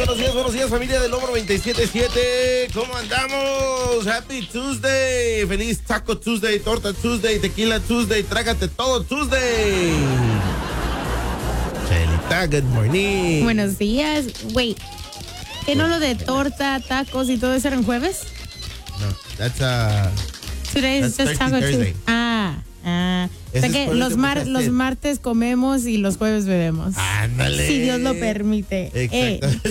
buenos días, familia del Lobo 97.7. ¿Cómo andamos? Happy Tuesday. Feliz Taco Tuesday, Torta Tuesday, Tequila Tuesday, trágate todo Tuesday. Chelita, good morning. Buenos días. Wait, ¿qué no lo de torta, tacos y todo eso eran jueves? No, that's Today is just Taco Tuesday. O sea que los martes comemos y los jueves bebemos. Ándale. Si Dios lo permite. Exacto.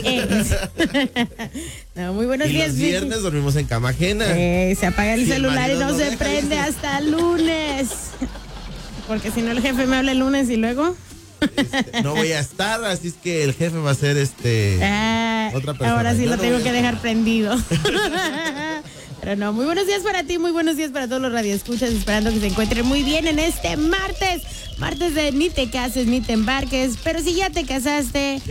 No, muy buenos y días. Los viernes dormimos en cama ajena. Se apaga el celular y no se prende hasta el lunes. Porque si no el jefe me habla el lunes y luego... No voy a estar, así es que el jefe va a ser otra persona. Ahora sí yo lo no tengo que dejar prendido. Pero no, muy buenos días para ti, muy buenos días para todos los radioescuchas, esperando que se encuentren muy bien en este martes de ni te cases ni te embarques, pero si ya te casaste,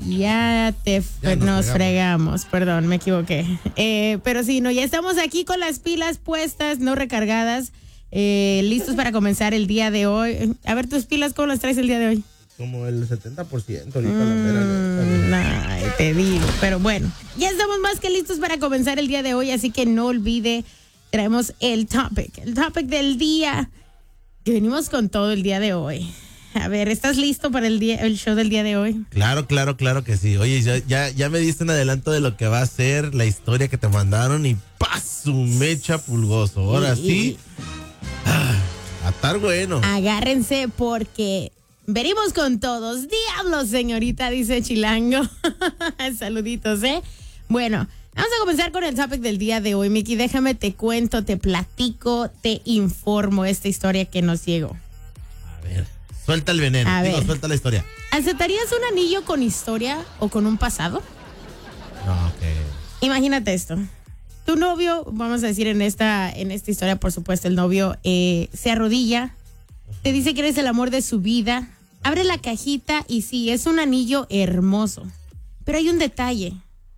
nos fregamos, perdón, me equivoqué. Pero sí, no, ya estamos aquí con las pilas puestas, no recargadas, listos para comenzar el día de hoy. A ver, tus pilas, ¿cómo las traes el día de hoy? Como el 70% ahorita Ay, te digo, pero bueno, ya estamos más que listos para comenzar el día de hoy, así que no olvide, traemos el topic del día, que venimos con todo el día de hoy. A ver, ¿estás listo para el show del día de hoy? Claro que sí. Oye, ya me diste un adelanto de lo que va a ser la historia que te mandaron y ¡paz! Su mecha pulgoso. Ahora sí, a estar bueno. Agárrense porque... venimos con todos. Diablos, señorita, dice Chilango. Saluditos, ¿eh? Bueno, vamos a comenzar con el topic del día de hoy, Miki. Déjame, te cuento, te platico, te informo esta historia que nos llegó. A ver, suelta el veneno. Suelta la historia. ¿Aceptarías un anillo con historia o con un pasado? No, ok. Imagínate esto. Tu novio, vamos a decir en esta historia, por supuesto, el novio se arrodilla, te dice que eres el amor de su vida, abre la cajita y sí, es un anillo hermoso. Pero hay un detalle.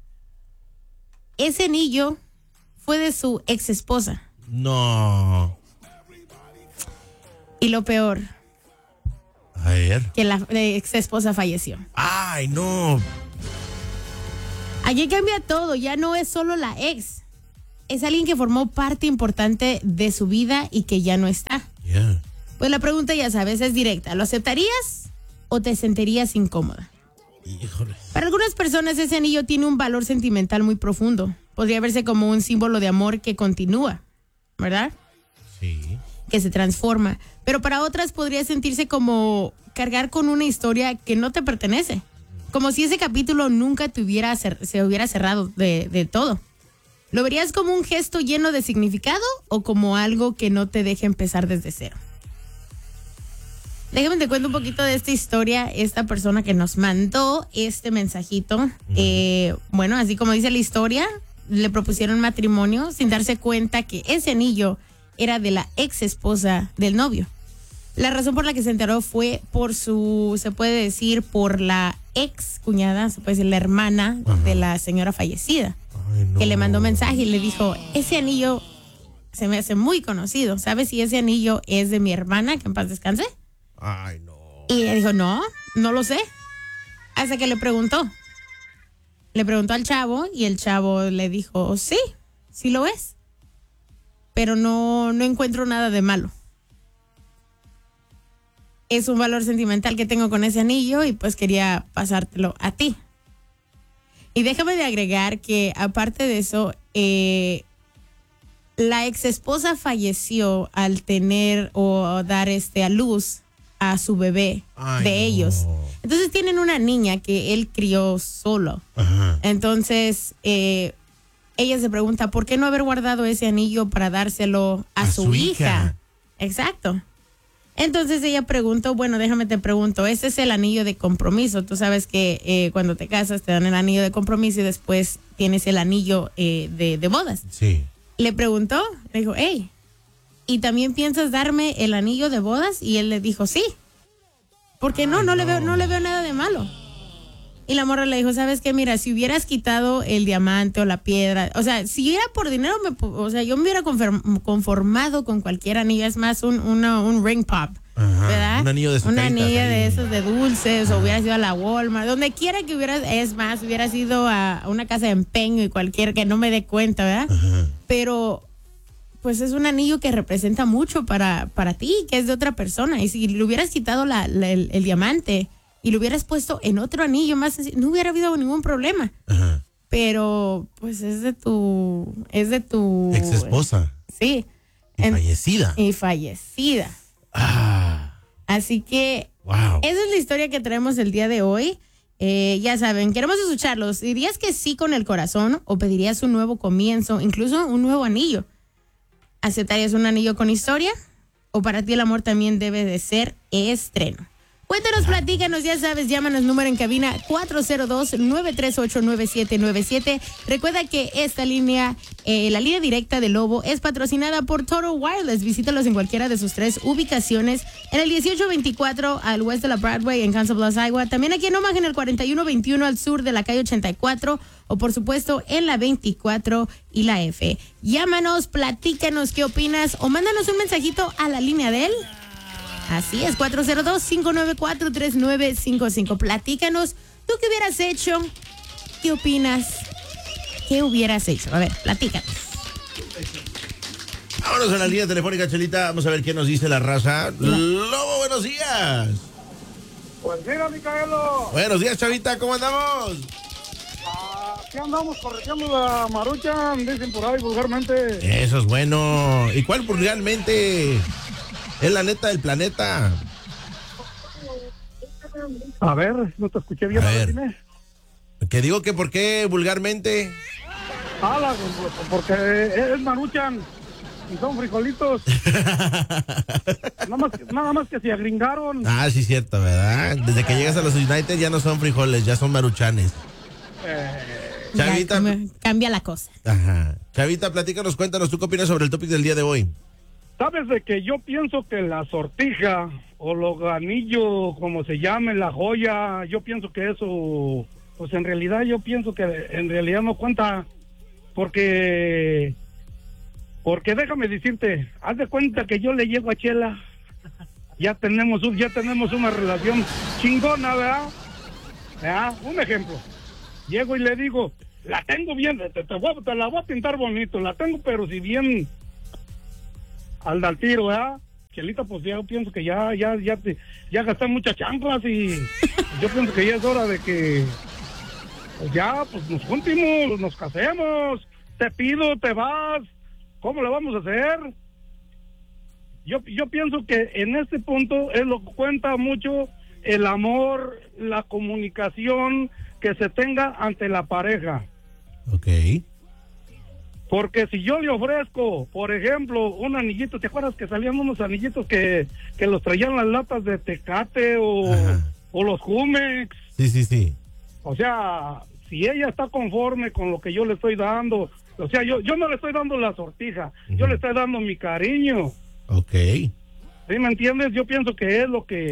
Ese anillo fue de su ex esposa. No. Y lo peor. A ver. Que la ex esposa falleció. Ay, no. Allí cambia todo, ya no es solo la ex. Es alguien que formó parte importante de su vida y que ya no está. Yeah. Pues la pregunta, ya sabes, es directa. ¿Lo aceptarías o te sentirías incómoda? Híjole. Para algunas personas ese anillo tiene un valor sentimental muy profundo. Podría verse como un símbolo de amor que continúa, ¿verdad? Sí. Que se transforma. Pero para otras podría sentirse como cargar con una historia que no te pertenece. Como si ese capítulo nunca se hubiera cerrado de todo. ¿Lo verías como un gesto lleno de significado o como algo que no te deja empezar desde cero? Déjame te cuento un poquito de esta historia. Esta persona que nos mandó este mensajito, bueno, así como dice la historia, le propusieron matrimonio sin darse cuenta que ese anillo era de la ex esposa del novio. La razón por la que se enteró fue por se puede decir, por la ex cuñada, se puede decir la hermana de la señora fallecida. Ay, no. Que le mandó mensaje y le dijo, ese anillo se me hace muy conocido. ¿Sabes si ese anillo es de mi hermana, que en paz descanse? Ay, no. Y ella dijo, no lo sé. Hasta que le preguntó. Le preguntó al chavo y el chavo le dijo, sí lo es. Pero no encuentro nada de malo. Es un valor sentimental que tengo con ese anillo y pues quería pasártelo a ti. Y déjame de agregar que aparte de eso, la ex esposa falleció al tener o dar a luz a su bebé. Ay, de no. ellos. Entonces tienen una niña que él crió solo. Ajá. Entonces ella se pregunta, ¿por qué no haber guardado ese anillo para dárselo a su hija? Exacto. Entonces ella preguntó, bueno, déjame te pregunto, ese es el anillo de compromiso. Tú sabes que cuando te casas te dan el anillo de compromiso y después tienes el anillo de bodas. Sí. Le preguntó, le dijo, hey, ¿y también piensas darme el anillo de bodas? Y él le dijo, sí. Porque no le veo nada de malo. Y la morra le dijo, ¿sabes qué? Mira, si hubieras quitado el diamante o la piedra, o sea, si era por dinero, yo me hubiera conformado con cualquier anillo, es más, un ring pop. Ajá, ¿verdad? un anillo de Un azucaritas anillo ahí. de esos de dulces, o hubieras ido a la Walmart, donde quiera que hubieras, es más, hubieras ido a una casa de empeño y cualquier que no me dé cuenta, ¿verdad? Ajá. Pero pues es un anillo que representa mucho para ti, que es de otra persona. Y si le hubieras quitado el diamante y lo hubieras puesto en otro anillo más, no hubiera habido ningún problema. Ajá. Pero pues es de tu Ex esposa. Sí. Y fallecida. Y fallecida. Ah. Así que Wow. esa es la historia que traemos el día de hoy. Ya saben, queremos escucharlos. ¿Dirías que sí con el corazón o pedirías un nuevo comienzo, incluso un nuevo anillo? ¿Aceptarías un anillo con historia? ¿O para ti el amor también debe de ser estreno? Cuéntanos, platícanos, ya sabes, llámanos, número en cabina 402-938-9797. Recuerda que esta línea, la línea directa de Lobo, es patrocinada por Total Wireless. Visítalos en cualquiera de sus 3 ubicaciones, en el 1824 al oeste de la Broadway en Council Bluffs, Iowa. También aquí en Omaha, en el 4121 al sur de la calle 84, o por supuesto en la 24 y la F. Llámanos, platícanos qué opinas, o mándanos un mensajito a la línea de él. Así es, 402-594-3955. Platícanos, ¿tú qué hubieras hecho? ¿Qué opinas? ¿Qué hubieras hecho? A ver, platícanos. Vámonos a la línea telefónica, Chelita. Vamos a ver qué nos dice la raza. Lobo, buenos días. Pues mira, Micaelo. Buenos días, Chavita. ¿Cómo andamos? Aquí andamos correteando la marucha, dicen por ahí vulgarmente. Eso es bueno. ¿Y cuál vulgarmente es la neta del planeta? A ver, no te escuché bien. A ver. Dime. Que digo que por qué vulgarmente. Porque es maruchan y son frijolitos. nada más que se agringaron. Ah, sí, cierto, ¿verdad? Desde que llegas a los United ya no son frijoles, ya son maruchanes. Chavita. Ya, cambia la cosa. Ajá. Chavita, platícanos, cuéntanos, ¿tú qué opinas sobre el topic del día de hoy? ¿Sabes de que yo pienso que la sortija o los anillos, como se llame, la joya, yo pienso que eso, pues en realidad yo pienso que en realidad no cuenta, porque déjame decirte, haz de cuenta que yo le llego a Chela, ya tenemos una relación chingona, ¿verdad? ¿Verdad? Un ejemplo, llego y le digo, la tengo bien, te la voy a pintar bonito, la tengo pero si bien al tiro, ¿verdad? Chelita, pues ya pienso que ya gasté muchas chanclas y yo pienso que ya es hora de que pues ya pues nos juntemos, nos casemos, te pido, te vas, ¿cómo le vamos a hacer? Yo pienso que en este punto es lo que cuenta mucho el amor, la comunicación que se tenga ante la pareja. Ok. Porque si yo le ofrezco, por ejemplo, un anillito, ¿te acuerdas que salían unos anillitos que los traían las latas de Tecate o los Jumex? Sí. O sea, si ella está conforme con lo que yo le estoy dando, o sea, yo no le estoy dando la sortija, yo le estoy dando mi cariño. Ok. ¿Sí me entiendes? Yo pienso que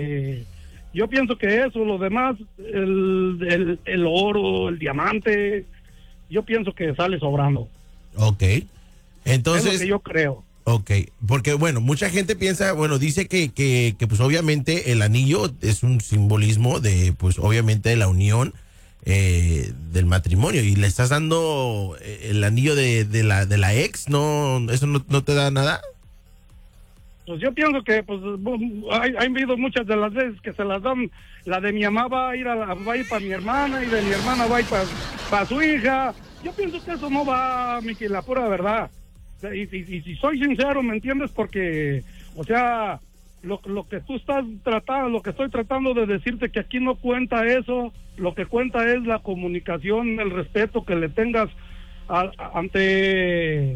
eso, lo demás, el oro, el diamante, yo pienso que sale sobrando. Ok. Entonces. Es lo que yo creo. Ok, porque bueno, mucha gente piensa, bueno, dice que pues obviamente el anillo es un simbolismo de, pues obviamente de la unión del matrimonio, y le estás dando el anillo de la ex, ¿no? ¿Eso no te da nada? Pues yo pienso que pues hay habido muchas de las veces que se las dan. La de mi mamá va a ir para mi hermana, y de mi hermana va a ir para su hija. Yo pienso que eso no va, Miki, la pura verdad. Y si soy sincero, ¿me entiendes? Porque, o sea, lo que tú estás tratando, lo que estoy tratando de decirte, que aquí no cuenta eso, lo que cuenta es la comunicación, el respeto que le tengas ante.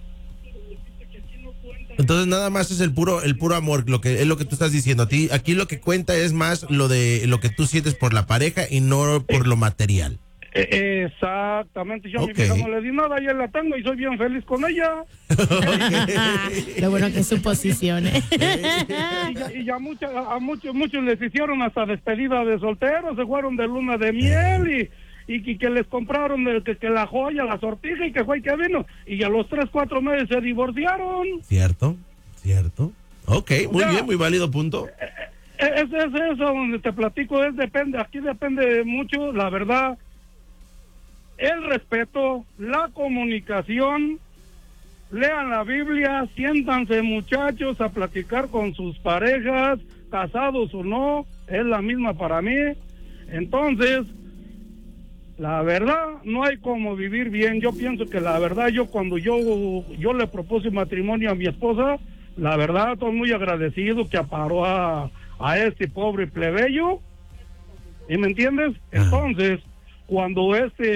Entonces nada más es el puro amor, lo que tú estás diciendo. Aquí lo que cuenta es más lo que tú sientes por la pareja y no por lo material. Exactamente, yo a mi Okay. vieja no le di nada, ya la tengo y soy bien feliz con ella. Lo bueno que es su posición. Y a muchos les hicieron hasta despedida de solteros, se fueron de luna de miel y que les compraron que la joya, la sortija y que fue y que vino, y a los 3-4 meses se divorciaron. ¿Cierto? Ok, muy bien, muy válido punto. Es eso donde te platico, aquí depende mucho, la verdad, el respeto, la comunicación. Lean la Biblia, siéntanse muchachos a platicar con sus parejas, casados o no, es la misma para mí. Entonces, la verdad, no hay como vivir bien. Yo pienso que la verdad, cuando yo le propuse matrimonio a mi esposa, la verdad, estoy muy agradecido que aparó a este pobre plebeyo. ¿Y me entiendes? Entonces, cuando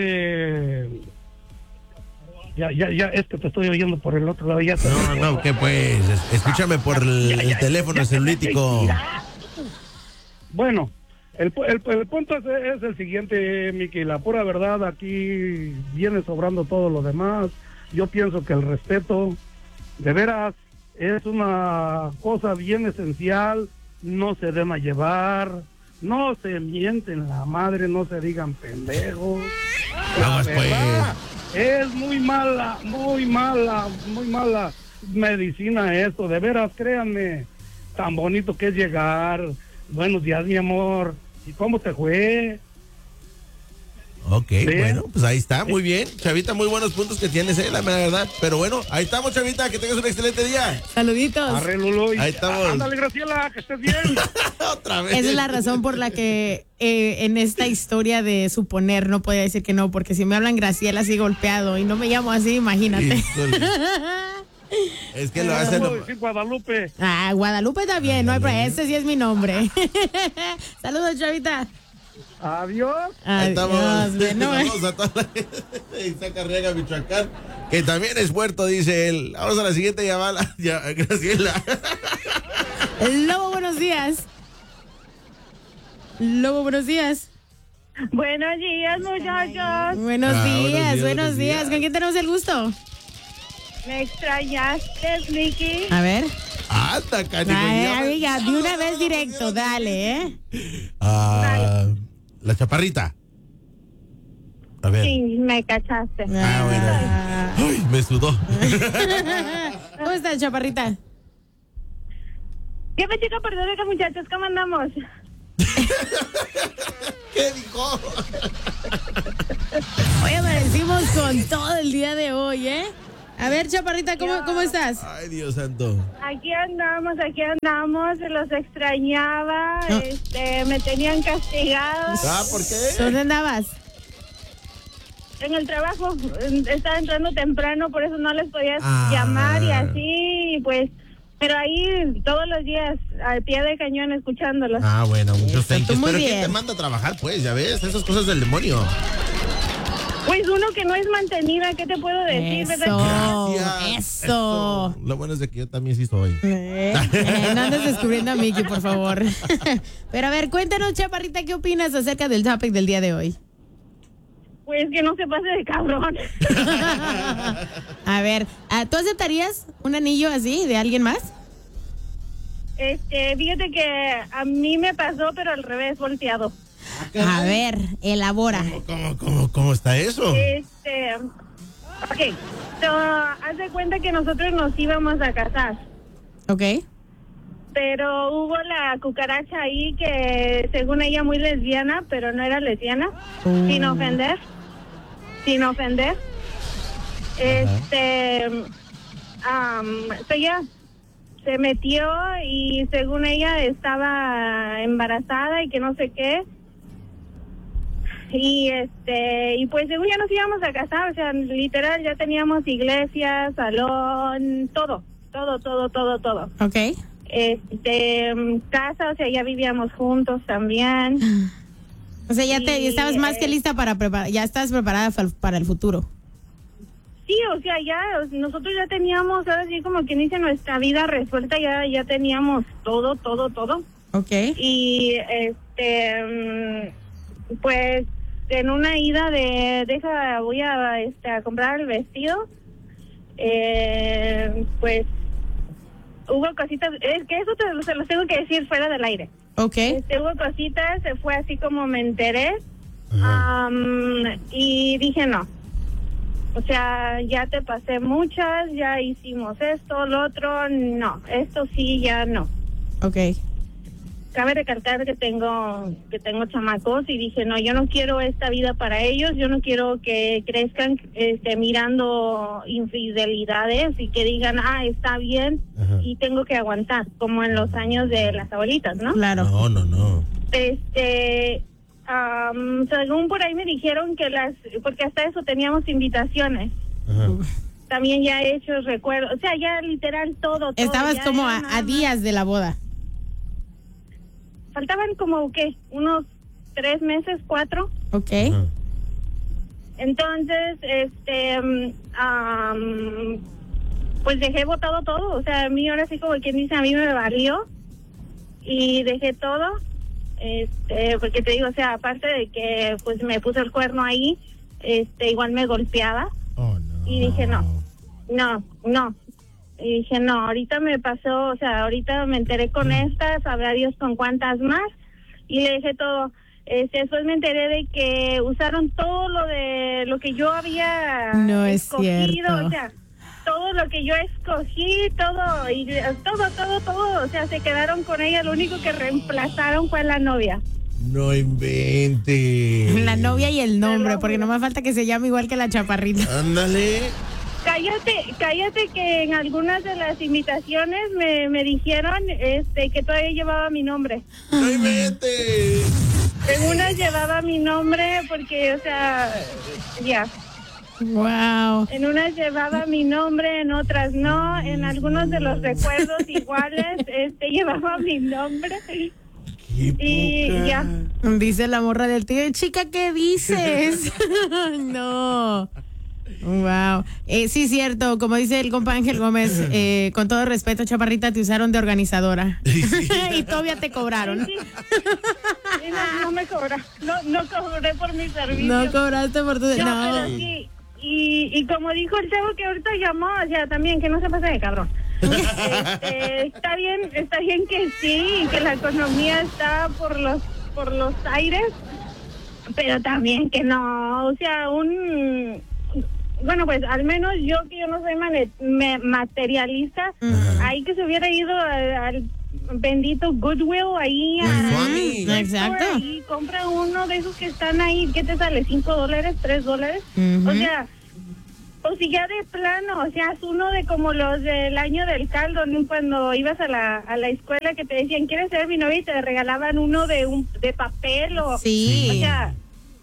Ya, es que te estoy oyendo por el otro lado. Ya No, ¿qué pues? Escúchame por el teléfono celulítico. Bueno, el punto es el siguiente, Miki. La pura verdad, aquí viene sobrando todo lo demás. Yo pienso que el respeto, de veras, es una cosa bien esencial. No se den a llevar, no se mienten la madre, no se digan pendejos. Vamos pues. Es muy mala medicina esto, de veras, créanme, tan bonito que es llegar. Buenos días, mi amor, ¿y cómo te fue? Ok, ¿Sí? bueno, pues ahí está, muy bien. Chavita, muy buenos puntos que tienes, la verdad. Pero bueno, ahí estamos, Chavita, que tengas un excelente día. Saluditos. Arre, Lulu, Ahí estamos. Ándale, Graciela, que estés bien. Otra vez. Esa es la razón por la que en esta historia de suponer no podía decir que no, porque si me hablan Graciela así golpeado y no me llamo así, imagínate. Es que lo hacen. Vamos a decir Guadalupe. Guadalupe también, no hay problema. Ese sí es mi nombre. Saludos, Chavita. Adiós. Ahí estamos. Bueno, Vamos a toda la gente de Izacarriaga, Michoacán, que también es puerto, dice él. Vamos a la siguiente llamada. Graciela. Lobo, buenos días. Lobo, buenos días. Buenos días, muchachos. Buenos días. ¿Con quién tenemos el gusto? ¿Me extrañaste, Mickey? A ver. Anda, canijo. Amiga, de una vez directo, dale, La chaparrita. A ver. Sí, me cachaste. Bueno. Ay, me sudó. ¿Cómo estás, chaparrita? ¿Qué me chica, perdón, muchachos? ¿Cómo andamos? ¿Qué dijo? Hoy amanecimos con todo el día de hoy, ¿eh? A ver, chaparrita, ¿cómo estás? Ay, Dios santo. Aquí andamos, los extrañaba, me tenían castigada. ¿Por qué? ¿Dónde andabas? En el trabajo, estaba entrando temprano, por eso no les podía llamar y así, pues, pero ahí todos los días, al pie de cañón, escuchándolos. Bueno, muchos thank yous. Muy Pero bien. ¿quién te manda a trabajar, pues? Ya ves, esas cosas del demonio. Pues uno que no es mantenida, ¿qué te puedo decir? Gracias. Eso. Lo bueno es de que yo también sí soy. No andes descubriendo a Mickey, por favor. Pero a ver, cuéntanos, chaparrita, ¿qué opinas acerca del topic del día de hoy? Pues que no se pase de cabrón. A ver, ¿tú aceptarías un anillo así de alguien más? Fíjate que a mí me pasó, pero al revés, volteado. A ver, elabora. ¿Cómo está eso? Ok, haz de cuenta que nosotros nos íbamos a casar. Ok. Pero hubo la cucaracha ahí que según ella muy lesbiana, pero no era lesbiana, sin ofender. Ella se metió y según ella estaba embarazada y que no sé qué. Y pues según ya nos íbamos a casar, o sea, literal ya teníamos iglesia, salón, todo. Ok. Casa, o sea, ya vivíamos juntos también. O sea, ya estabas más que lista para preparar, ya estás preparada para el futuro. Sí, o sea, ya nosotros ya teníamos, ahora sí como quien dice, nuestra vida resuelta, ya teníamos todo. Ok. Y pues en una ida voy a comprar el vestido, pues hubo cositas, es que eso se los tengo que decir fuera del aire. Ok. Hubo cositas, se fue así como me enteré, y dije no. O sea, ya te pasé muchas, ya hicimos esto, lo otro, no, esto sí, ya no. Ok. Cabe recalcar que tengo chamacos y dije, no, yo no quiero esta vida para ellos, yo no quiero que crezcan mirando infidelidades y que digan, está bien, Ajá. y tengo que aguantar, como en los años de las abuelitas, ¿no? Claro. No. Según por ahí me dijeron que porque hasta eso teníamos invitaciones. Ajá. También ya he hecho recuerdos, o sea, ya literal todo. Estabas ya como era nada a días de la boda. Faltaban como, ¿qué? Unos 3 meses, 4. Ok. Ajá. Entonces, pues dejé botado todo. O sea, a mí ahora sí, como quien dice, a mí me valió. Y dejé todo. Porque te digo, o sea, aparte de que pues me puso el cuerno ahí, igual me golpeaba. Oh, no. Y dije, no. Y dije, no, ahorita me pasó, o sea, ahorita me enteré con esta, sabrá Dios con cuántas más, y le dejé todo. Después me enteré de que usaron todo lo que yo había No es escogido, cierto. o sea, todo lo que yo escogí, todo, y todo, o sea, se quedaron con ella, lo único que reemplazaron fue la novia. No inventes. La novia y el nombre, Pero- porque no me falta que se llame igual que la chaparrita. Ándale. Cállate que en algunas de las invitaciones me dijeron que todavía llevaba mi nombre. No inventes. En unas llevaba mi nombre porque, o sea, ya. Wow. En unas llevaba mi nombre, en otras no. En algunos de los recuerdos iguales, llevaba mi nombre. Qué Y poca. ya. Dice la morra del tío, chica, ¿qué dices? No. Wow. Sí, cierto, como dice el compa Ángel Gómez, con todo respeto, chaparrita, te usaron de organizadora. Y todavía te cobraron. Sí. Y no me cobra. No cobré por mi servicio. No cobraste por tu... No, No. pero sí. Y como dijo el chavo que ahorita llamó, o sea, también que no se pase de cabrón. Está bien que sí, que la economía está por los aires, pero también que no, o sea, bueno, pues al menos yo que yo no soy materialista, ahí que se hubiera ido al bendito Goodwill ahí Al Swami. Exacto. y compra uno de esos que están ahí, ¿qué te sale? $5, $3. Ujú. O sea, o si ya de plano, o sea, es uno de como los del año del caldo, ¿no? Cuando ibas a la escuela que te decían, ¿quieres ser mi novia? Y te regalaban uno de papel o... Sí. O sea,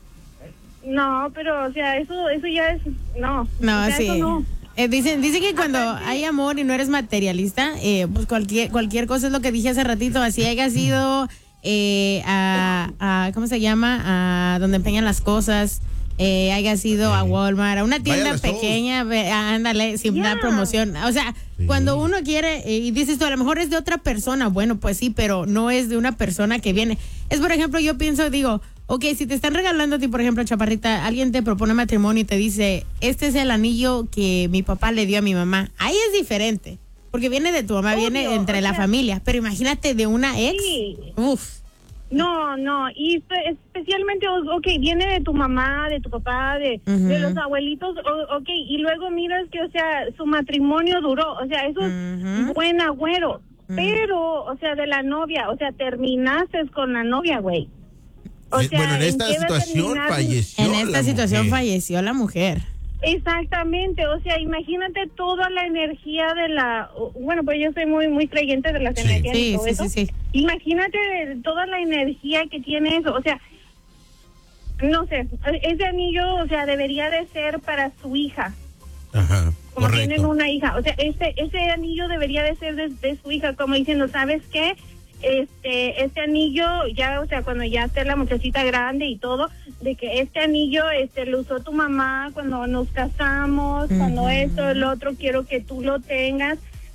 no, pero, o sea, eso ya es... No. No, o sea, sí. eso no. Dicen que cuando hay amor y no eres materialista, pues cualquier cosa es lo que dije hace ratito, así haya sido a ¿cómo se llama? A donde empeñan las cosas, haya sido a Walmart, a una tienda Vaya a las pequeña, ándale, sin Yeah. dar promoción. O sea, Sí. cuando uno quiere, y dices tú, a lo mejor es de otra persona, bueno, pues sí, pero no es de una persona que viene. Es, por ejemplo, yo digo, ok, si te están regalando a ti, por ejemplo, chaparrita, alguien te propone matrimonio y te dice, este es el anillo que mi papá le dio a mi mamá. Ahí es diferente, porque viene de tu mamá, Obvio, viene entre o la sea, familia. Pero imagínate de una ex. Sí. Uf. No, y especialmente, ok, viene de tu mamá, de tu papá, de Ujú. los abuelitos, ok, y luego miras que, o sea, su matrimonio duró, o sea, eso Ujú. es buen agüero, pero, o sea, de la novia, o sea, terminaste con la novia, güey. O sea, Bueno, en esta qué va a situación terminar? falleció. En esta la situación mujer. falleció la mujer. Exactamente, o sea, imagínate toda la energía de bueno, pues yo soy muy creyente de las Sí. energías y Sí, todo sí, eso. sí, sí. Imagínate toda la energía que tiene eso, o sea, no sé, ese anillo, o sea, debería de ser para su hija, Ajá, como tienen correcto. una hija, o sea, ese anillo debería de ser de su hija, como diciendo, ¿sabes qué? Este anillo ya, o sea, cuando ya esté la muchachita grande y todo, de que este anillo lo usó tu mamá cuando nos casamos, cuando esto, el otro, quiero que tú lo tengas,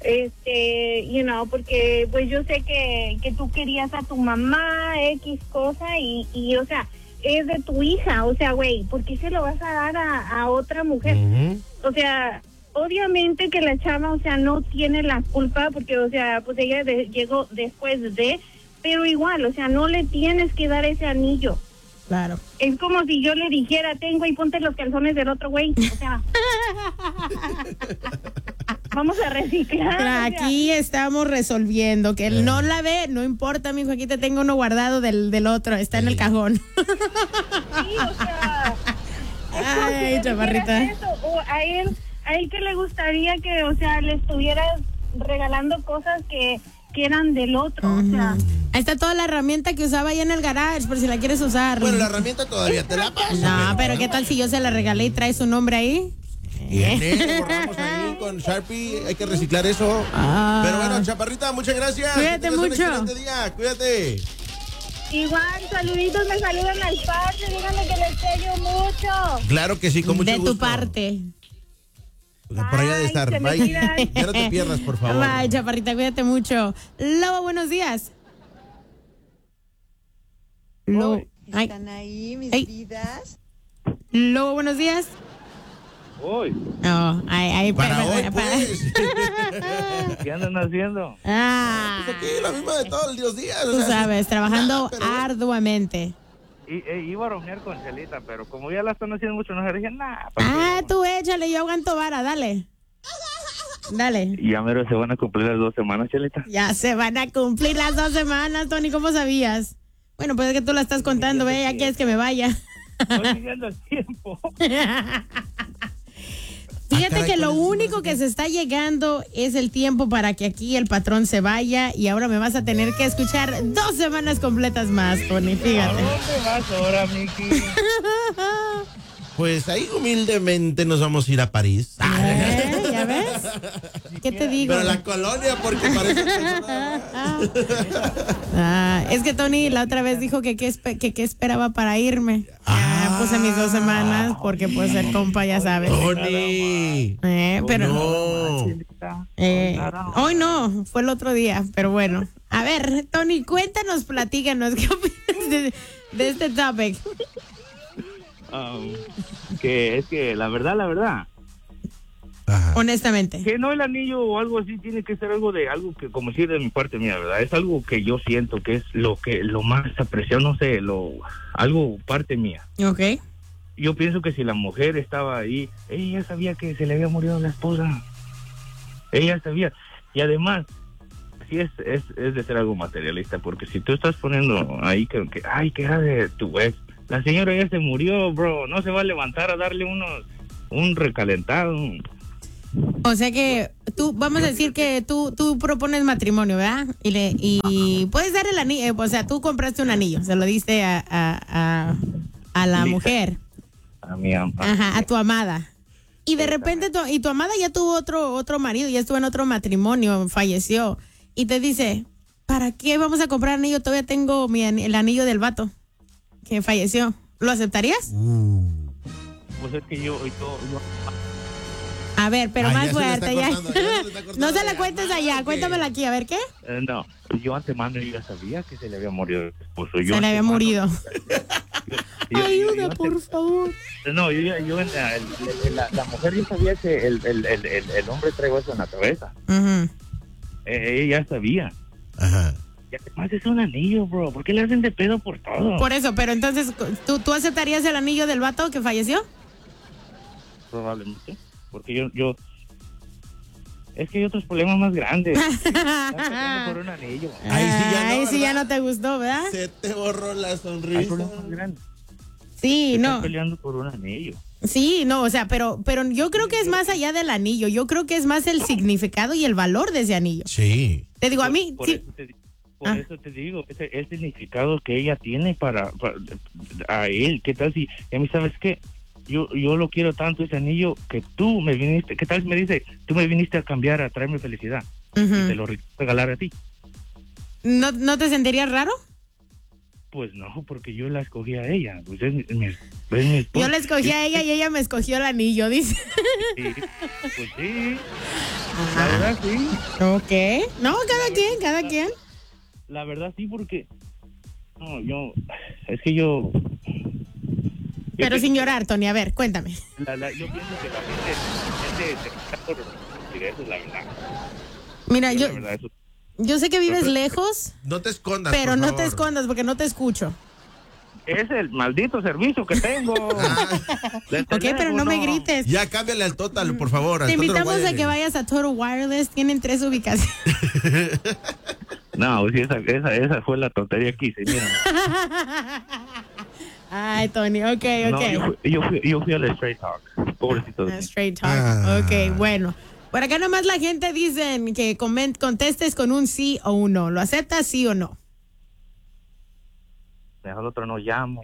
porque pues yo sé que tú querías a tu mamá, X cosa, y o sea, es de tu hija, o sea, güey, ¿por qué se lo vas a dar a otra mujer? Ujú. O sea, obviamente que la chava, o sea, no tiene la culpa porque, o sea, pues ella llegó después de, pero igual, o sea, no le tienes que dar ese anillo. Claro. Es como si yo le dijera, tengo y ponte los calzones del otro güey. O sea, Vamos a reciclar. Aquí estamos resolviendo. Que él no la ve, no importa, mijo. Aquí te tengo uno guardado del otro. Está en el cajón. Sí, o sea. Ay, chaparrita. O a él que le gustaría que, o sea, le estuvieras regalando cosas que eran del otro, o sea. Ahí está toda la herramienta que usaba ahí en el garage, por si la quieres usar. Bueno, la herramienta todavía te la paso. No, pero ¿qué tal si yo se la regalé y trae su nombre ahí? Viene, borramos ahí con Sharpie, hay que reciclar eso. Pero bueno, chaparrita, muchas gracias. Cuídate mucho. Un excelente día, cuídate. Igual, saluditos, me saludan al padre, díganme que les quiero mucho. Claro que sí, con mucho de gusto. tu parte. Por allá de estar. se me Bye. cuidan. Ya no te pierdas, por favor. Bye, chaparrita, cuídate mucho. Lobo, buenos días. Lobo. Ay. ¿Están ahí mis Ay. vidas? Lobo, buenos días. Hoy, No, Para hoy, pues. ¿qué andan haciendo? Ah, Pues aquí, la misma de todos los días. tú sabes, trabajando nada, pero- arduamente. Iba a bromear con Chelita, pero como ya la están haciendo mucho, no se dije nada. Tú échale, yo aguanto vara, dale. Dale. Ya mero se van a cumplir las 2 semanas, Chelita. Ya se van a cumplir las 2 semanas, Tony, ¿cómo sabías? Bueno, pues es que tú la estás contando, ve, ya quieres que me vaya. Estoy siguiendo el tiempo. Fíjate caray, que lo ¿cuál es? único que se está llegando es el tiempo para que aquí el patrón se vaya y ahora me vas a tener que escuchar 2 semanas completas más, Tony, ¿A fíjate. dónde vas ahora, Miki? Pues ahí humildemente nos vamos a ir a París. ¿Ya ves? ¿Qué te digo? Pero la colonia, porque parece que... Es que Tony la otra vez dijo que qué esperaba para irme. Ya puse mis 2 semanas porque pues el compa ya sabes. Tony. Pero No. hoy no, fue el otro día, pero bueno. A ver, Tony, cuéntanos, platícanos, ¿qué opinas de este topic? Que es que la verdad, Ajá. Honestamente. que no el anillo o algo así tiene que ser algo que, como decir de mi parte mía, ¿verdad? Es algo que yo siento que es lo más apreciado, no sé, algo parte mía. Ok. Yo pienso que si la mujer estaba ahí, ella sabía que se le había murido la esposa. Ella sabía. Y además, sí es de ser algo materialista, porque si tú estás poniendo ahí que era de tu ex, la señora ya se murió, bro, no se va a levantar a darle un recalentado. O sea que tú, vamos a decir que tú propones matrimonio, ¿verdad? Y puedes dar el anillo, o sea, tú compraste un anillo, se lo diste a la Lisa. mujer, A mi ama. ajá, a tu amada. Y de repente tu amada ya tuvo otro marido, ya estuvo en otro matrimonio, falleció. Y te dice, ¿para qué vamos a comprar anillo? Todavía tengo el anillo del vato que falleció. ¿Lo aceptarías? Pues es que yo A ver, pero más Ya se le está fuerte, ya. cortando, ya se le está cortando No se la la cuentes llamada, allá, ¿o cuéntamela qué? aquí, a ver qué. no, yo antemano ya sabía que se le había morido el esposo. Se le había antemano- murido. yo Ayuda, ante- por favor. No, la mujer ya sabía que el hombre traía eso en la cabeza. Ujú. Ella ya sabía. Ajá. Y además es un anillo, bro. ¿Por qué le hacen de pedo por todo? Por eso, pero entonces, ¿tú aceptarías el anillo del vato que falleció? Probablemente. Porque yo es que hay otros problemas más grandes. Están peleando por un anillo. Ahí sí ya no, Ahí sí ya ¿verdad? no te gustó, ¿verdad? Se te borró la Hay sonrisa. problemas más grandes. Sí, Están no. peleando por un anillo. Sí, no, o sea, pero yo creo que es más allá del anillo. Yo creo que es más el significado y el valor de ese anillo. Sí. Te digo, a mí, Por sí. eso te digo, el significado que ella tiene para a él. ¿Qué tal si, a mí sabes qué? Yo lo quiero tanto ese anillo que tú me viniste, ¿qué tal si me dice, tú me viniste a cambiar, a traerme felicidad? Y te lo regalar a ti. ¿No te sentirías raro? Pues no, porque yo la escogí a ella. Pues es mi esposa. Yo la escogí a ella y ella me escogió el anillo, dice. Sí, pues sí. La verdad sí. Ok. No, cada quien. La verdad sí, porque no, es que yo Pero sin llorar, Tony, a ver, cuéntame. yo pienso que la gente se está por eso, la verdad. Mira, La verdad, eso. yo sé que vives lejos, No te escondas. pero por no favor. te escondas porque no te escucho. es el maldito servicio que tengo. Ok, pero no me grites. Ya cámbiale al Total, por favor. Te invitamos a que vayas a Total Wireless. Tienen 3 ubicaciones. No, sí, esa fue la tontería que hice, mira. Ay, Tony, ok. No, yo fui al Straight Talk. Pobrecito. Straight Talk. Ok, bueno. Por acá nomás la gente dicen que contestes con un sí o un no. ¿Lo aceptas, sí o no? Mejor otro no llamo.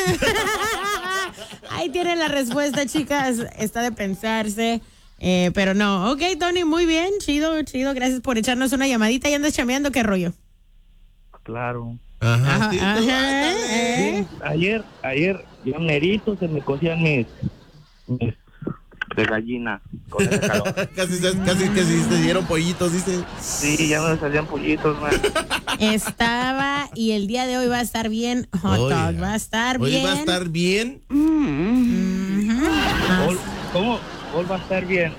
Ahí tienen la respuesta, chicas. Está de pensarse. Pero no. Ok, Tony, muy bien. Chido. Gracias por echarnos una llamadita. ¿Y andas chameando? ¿Qué rollo? Claro. Ajá. Sí, ayer, yo nerito se me cocían mis de gallina con ese calor. casi que si te dieron pollitos, dice. Sí, ya me salían pollitos, man. Estaba y el día de hoy va a estar bien. Hot dog, va a estar bien. Hoy va a estar bien. ¿Cómo? Hoy va a estar bien.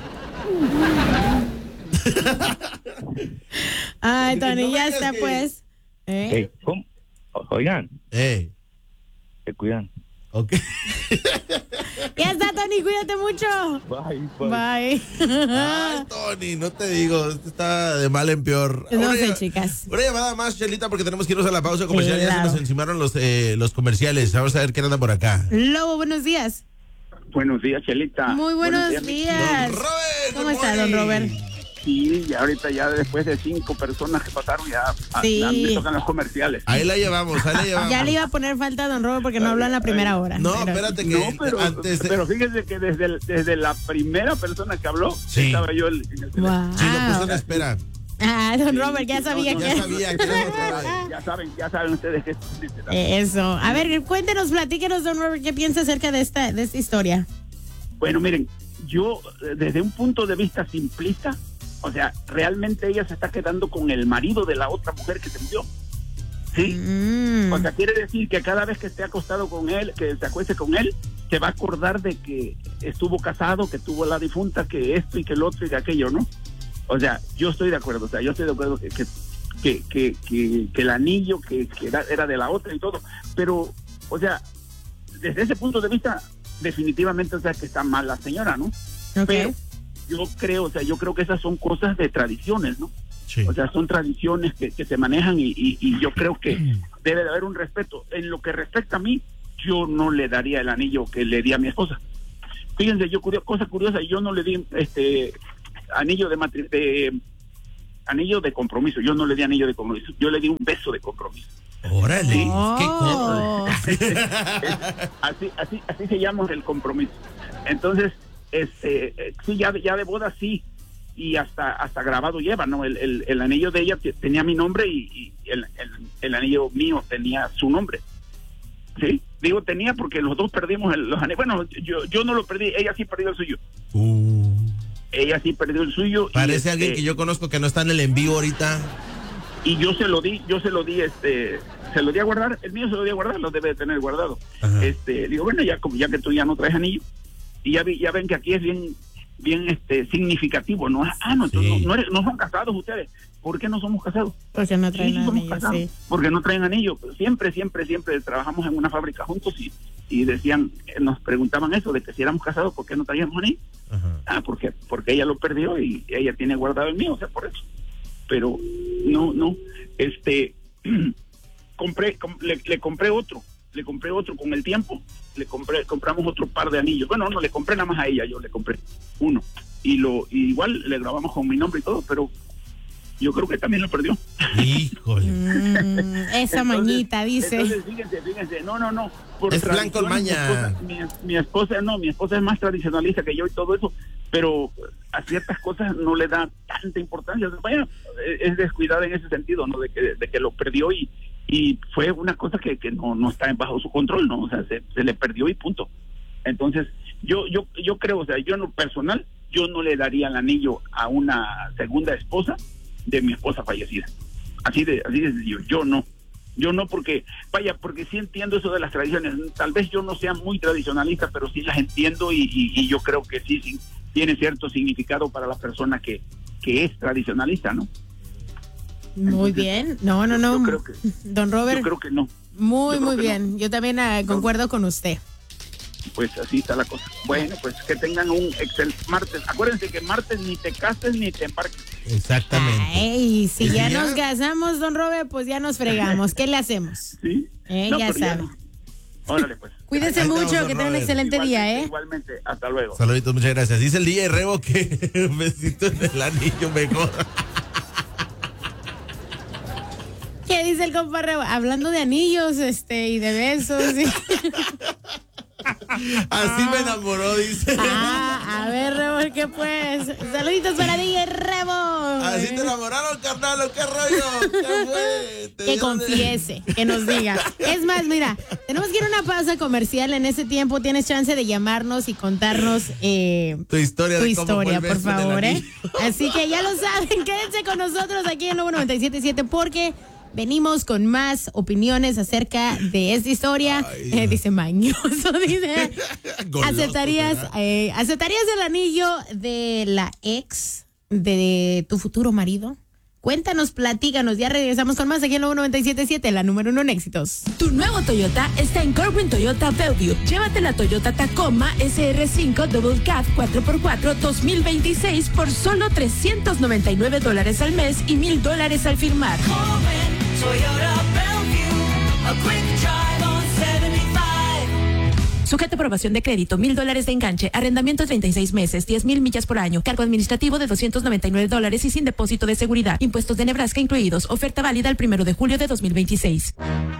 Ay, Tony, No ya vengas está, que- pues. Hey, ¿cómo? Oigan, se cuidan. Ok. Ya está, Tony, cuídate mucho. Bye. Ay, Tony, no te digo, esto está de mal en peor. No sé, chicas. Una llamada más, Chelita, porque tenemos que irnos a la pausa comercial. Ya se Claro. nos encimaron los comerciales. Vamos a ver quién anda por acá. Lobo, buenos días. Buenos días, Chelita. Muy buenos Buenos días. Don Robert, ¿Cómo good está, don morning. Robert? Sí, y ahorita ya después de 5 personas que pasaron ya, Sí. ya me tocan los comerciales. Ahí la llevamos, Ya le iba a poner falta a don Robert porque no habló en la primera hora. No, Pero- espérate que No, pero, antes de... pero fíjese que desde la primera persona que habló, Sí. estaba yo en el teléfono. Wow. Sí, lo puso en espera. Ah, don Robert, ya sabía no, que... Ya sabía que era otra vez. Ya saben ustedes que Eso. A ver, cuéntenos, platíquenos, don Robert, ¿qué piensa acerca de esta historia? Bueno, miren, yo desde un punto de vista simplista, o sea, realmente ella se está quedando con el marido de la otra mujer que se murió. ¿Sí? O sea, quiere decir que cada vez que esté acostado con él, que se acueste con él, se va a acordar de que estuvo casado, que tuvo la difunta, que esto y que el otro y que aquello, ¿no? O sea, yo estoy de acuerdo, que el anillo que era de la otra y todo, pero, o sea, desde ese punto de vista, definitivamente, o sea, que está mal la señora, ¿no? Ok. Pero yo creo que esas son cosas de tradiciones, ¿no? Sí. O sea, son tradiciones que se manejan y yo creo que debe de haber un respeto. En lo que respecta a mí, yo no le daría el anillo que le di a mi esposa. Fíjense, cosa curiosa, yo no le di anillo anillo de compromiso. Yo no le di anillo de compromiso. Yo le di un beso de compromiso. Órale, qué Oh. Así se llama el compromiso. Entonces, sí, ya de boda sí, y hasta grabado lleva, ¿no? El anillo de ella tenía mi nombre y el anillo mío tenía su nombre. Sí, digo tenía porque los dos perdimos los anillos. Bueno, yo no lo perdí, ella sí perdió el suyo. Ella sí perdió el suyo. Parece alguien que yo conozco que no está en el envío ahorita. Y yo se lo di, se lo di a guardar, el mío se lo di a guardar, lo debe de tener guardado. Ajá. Digo, bueno, ya que tú ya no traes anillo, y ya ven que aquí es bien significativo, ¿no? No, entonces Sí. no son casados ustedes. ¿Por qué no somos casados? Porque no traen Sí, somos anillo, casados, sí. porque no traen anillo. Siempre trabajamos en una fábrica juntos y decían, nos preguntaban eso, de que si éramos casados, ¿por qué no traíamos anillo? Ajá. Porque ella lo perdió y ella tiene guardado el mío, o sea, por eso. Pero no, le compré otro con el tiempo, compramos otro par de anillos. Bueno, no le compré nada más a ella, yo le compré uno y igual le grabamos con mi nombre y todo, pero yo creo que también lo perdió. Híjole. Esa mañita, dice. Entonces, fíjense, no. Por Es plan con tradiciones, maña. Mi esposa es más tradicionalista que yo y todo eso, pero a ciertas cosas no le da tanta importancia. Vaya, es descuidada en ese sentido, ¿no? De que lo perdió y fue una cosa que no está bajo su control, ¿no? O sea, se le perdió y punto. Entonces, yo creo, o sea, yo en lo personal, yo no le daría el anillo a una segunda esposa de mi esposa fallecida. Así de sencillo. Yo no porque sí entiendo eso de las tradiciones. Tal vez yo no sea muy tradicionalista, pero sí las entiendo y yo creo que sí tiene cierto significado para la persona que es tradicionalista, ¿no? Muy bien. No. Yo creo que Don Robert. Yo creo que no. Muy Yo creo que bien. Yo también concuerdo con usted. Pues así está la cosa. Bueno, pues que tengan un excelente martes. Acuérdense que martes ni te cases ni te embarques. Exactamente. Ay, si El ya día- nos casamos, don Robert, pues ya nos fregamos. ¿Qué le hacemos? ¿Sí? Ya pero sabe. no. Órale, pues. Cuídese Ahí mucho, estamos, don que tenga un Robert. excelente día, Igualmente, ¿eh? Igualmente, hasta luego. Saluditos, muchas gracias. Dice el DJ Rebo que un besito en el anillo mejor. ¿Qué dice el compa Rebo? Hablando de anillos, y de besos. Así me enamoró, dice. A ver, Rebo, ¿qué pues? Saluditos para DJ Rebo. Así te enamoraron, carnal, ¿qué rollo? ¿Qué fue? ¿Te Que dieron de- confiese, que nos diga. Es más, mira, tenemos que ir a una pausa comercial. En ese tiempo tienes chance de llamarnos y contarnos Tu historia, tu de cómo fue historia, el por beso en el favor, ¿eh? anillo. Así que ya lo saben, quédense con nosotros aquí en Nuevo 97.7 porque venimos con más opiniones acerca de esta historia. Ay. Dice mañoso, dice. Goloso, ¿Aceptarías, ¿verdad? ¿Aceptarías el anillo de la ex de tu futuro marido? Cuéntanos, platícanos. Ya regresamos con más aquí en Nuevo 97.7, la número 1 en éxitos. Tu nuevo Toyota está en Corwin Toyota Bellevue. Llévate la Toyota Tacoma SR5 Double Cab 4x4 2026 por solo $399 al mes y $1,000 al firmar. Sujeto a aprobación de crédito, $1,000 de enganche, arrendamiento 36 meses, 10,000 millas por año, cargo administrativo de $299 y sin depósito de seguridad. Impuestos de Nebraska incluidos. Oferta válida el 1 de julio de 2026.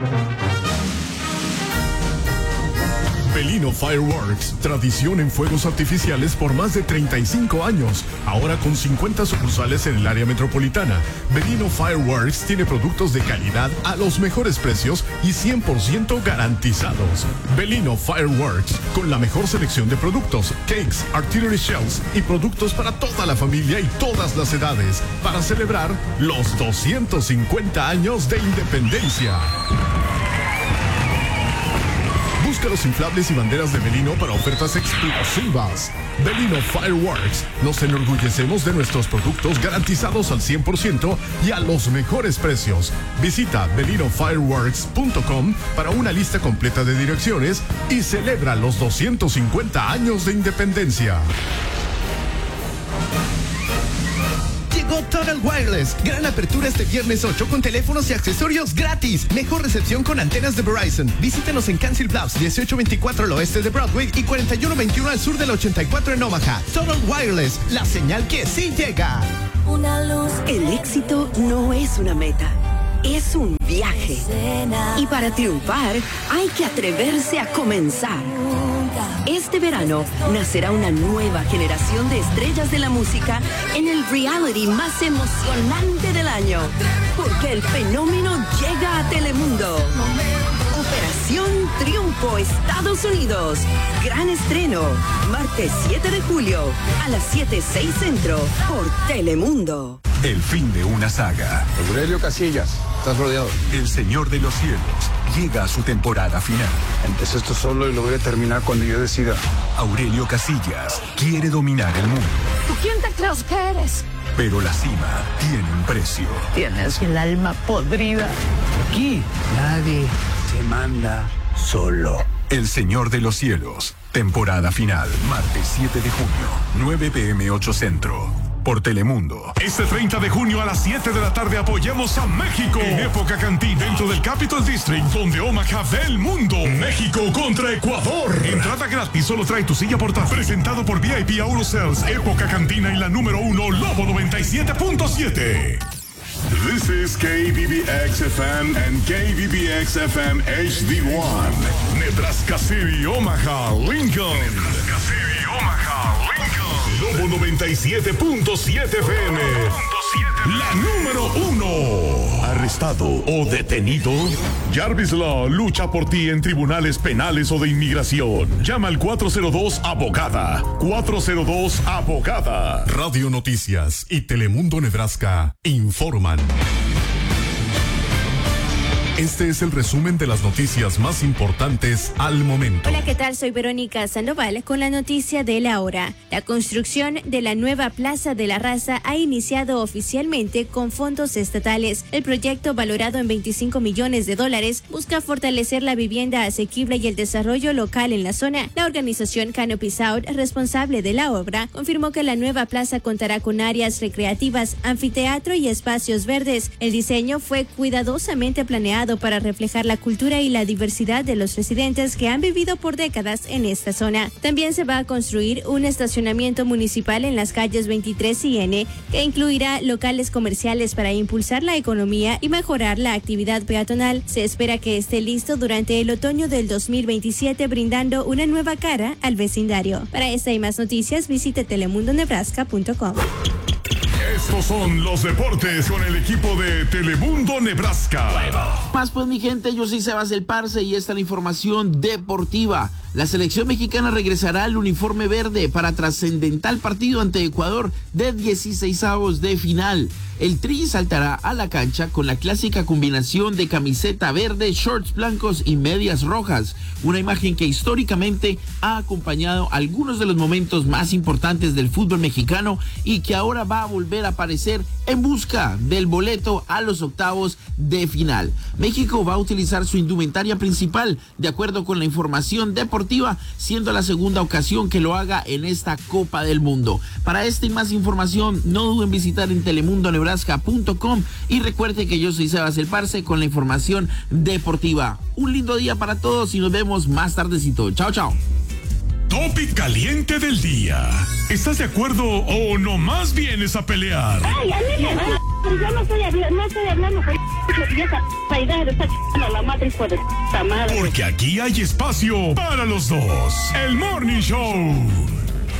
Belino Fireworks, tradición en fuegos artificiales por más de 35 años. Ahora con 50 sucursales en el área metropolitana. Belino Fireworks tiene productos de calidad a los mejores precios y 100% garantizados. Belino Fireworks, con la mejor selección de productos, cakes, artillery shells y productos para toda la familia y todas las edades, para celebrar los 250 años de independencia. Busca los inflables y banderas de Belino para ofertas exclusivas. Belino Fireworks. Nos enorgullecemos de nuestros productos garantizados al 100% y a los mejores precios. Visita belinofireworks.com para una lista completa de direcciones y celebra los 250 años de independencia. Llegó Total Wireless. Gran apertura este viernes 8 con teléfonos y accesorios gratis. Mejor recepción con antenas de Verizon. Visítenos en Council Bluffs, 1824 al oeste de Broadway y 4121 al sur del 84 en Omaha. Total Wireless, la señal que sí llega. El éxito no es una meta, es un viaje. Y para triunfar hay que atreverse a comenzar. Este verano nacerá una nueva generación de estrellas de la música en el reality más emocionante del año. Porque el fenómeno llega a Telemundo. Operación Triunfo Estados Unidos. Gran estreno. Martes 7 de julio a las 7:06 centro por Telemundo. El fin de una saga. Aurelio Casillas, estás rodeado. El Señor de los Cielos llega a su temporada final. Empecé esto solo y lo voy a terminar cuando yo decida. Aurelio Casillas quiere dominar el mundo. ¿Tú quién te crees que eres? Pero la cima tiene un precio. Tienes el alma podrida. Aquí nadie te manda solo. El Señor de los Cielos, temporada final, martes 7 de junio, 9 p.m. 8 centro. Por Telemundo. Este 30 de junio a las 7 de la tarde apoyemos a México en Época Cantina dentro del Capital District, donde Omaha ve el mundo. México contra Ecuador. Entrada gratis, solo trae tu silla portátil. Presentado por VIP Auto Época Cantina y la número 1 Lobo 97.7. This is KBBX FM and KBBX FM HD1. Nebraska City, Omaha, Lincoln. Nebraska City, Omaha, Lincoln. Lobo 97.7 FM. La número 1. ¿Arrestado o detenido? Jarvis Law lucha por ti en tribunales penales o de inmigración. Llama al 402-ABOGADA. 402-ABOGADA. Radio Noticias y Telemundo Nebraska informan. Este es el resumen de las noticias más importantes al momento. Hola, ¿qué tal? Soy Verónica Sandoval con la noticia de la hora. La construcción de la nueva Plaza de la Raza ha iniciado oficialmente con fondos estatales. El proyecto, valorado en $25 millones, busca fortalecer la vivienda asequible y el desarrollo local en la zona. La organización Canopy South, responsable de la obra, confirmó que la nueva plaza contará con áreas recreativas, anfiteatro y espacios verdes. El diseño fue cuidadosamente planeado para reflejar la cultura y la diversidad de los residentes que han vivido por décadas en esta zona. También se va a construir un estacionamiento municipal en las calles 23 y N, que incluirá locales comerciales para impulsar la economía y mejorar la actividad peatonal. Se espera que esté listo durante el otoño del 2027, brindando una nueva cara al vecindario. Para esta y más noticias, visite telemundonebraska.com. Estos son los deportes con el equipo de Telemundo Nebraska. Más pues, mi gente, yo soy Sebas el Parce y esta es la información deportiva. La selección mexicana regresará al uniforme verde para trascendental partido ante Ecuador de 16avos de final. El Tri saltará a la cancha con la clásica combinación de camiseta verde, shorts blancos y medias rojas. Una imagen que históricamente ha acompañado algunos de los momentos más importantes del fútbol mexicano y que ahora va a volver a aparecer en busca del boleto a los octavos de final. México va a utilizar su indumentaria principal, de acuerdo con la información deportiva, siendo la segunda ocasión que lo haga en esta Copa del Mundo. Para esta y más información, no duden en visitar en telemundonebraska.com y recuerde que yo soy Sebas el Parce con la información deportiva. Un lindo día para todos y nos vemos más tardecito. Chao, chao. Topic caliente del día. ¿Estás de acuerdo o nomás vienes a pelear? Ay, yo no estoy hablando con esa idea de estar a la madre hijo de puta madre. Porque aquí hay espacio para los dos. El Morning Show.